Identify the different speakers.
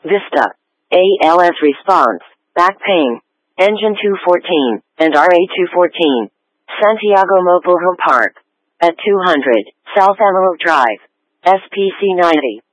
Speaker 1: Vista. ALS response. Back pain. Engine 214 and RA 214. Santiago Mobile Home Park. At 200 South Emerald Drive. SPC 90.